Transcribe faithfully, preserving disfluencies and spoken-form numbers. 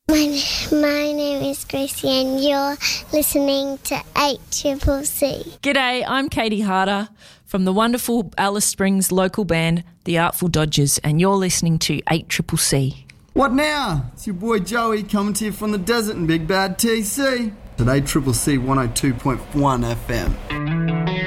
My, my name is Gracie and you're listening to eight Triple C. G'day, I'm Katie Harder from the wonderful Alice Springs local band, The Artful Dodgers, and you're listening to eight Triple C. What now? It's your boy Joey coming to you from the desert in Big Bad T C. At eight Triple C one oh two point one F M.